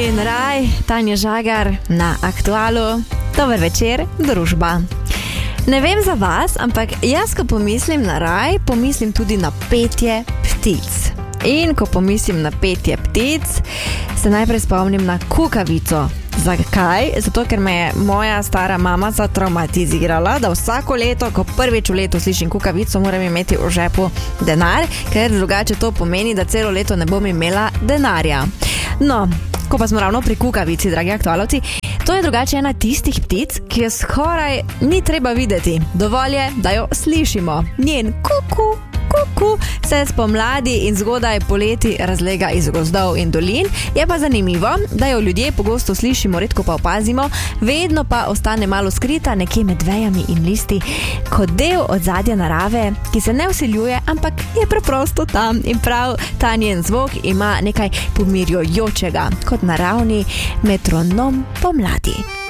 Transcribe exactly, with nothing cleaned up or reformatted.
in raj, Tanja Žagar na Aktualu. Dober večer, družba. Ne vem za vas, ampak jaz, ko pomislim na raj, pomislim tudi na petje ptic. In ko pomislim na petje ptic, se najprej spomnim na kukavico. Zakaj? Zato, ker me je moja stara mama zatraumatizirala, da vsako leto, ko prvič v letu slišim kukavico, moram imeti v žepu denar, ker drugače to pomeni, da celo leto ne bom imela denarja. No, ko pa smo ravno pri kukavici, dragi aktualovci, to je drugače ena tistih ptic, ki jo skoraj ni treba videti. Dovolj je, da jo slišimo. Njen kuku, kuku se spomladi in zgodaj poleti razlega iz gozdov in dolin. Je pa zanimivo, da jo ljudje pogosto slišimo, redko pa opazimo, vedno pa ostane malo skrita nekje med vejami in listi, kot del odzadja narave, ki se ne vsiljuje, ampak je preprosto tam. In prav ta njen zvok ima nekaj pomirjujočega, kot naravni metronom pomladi.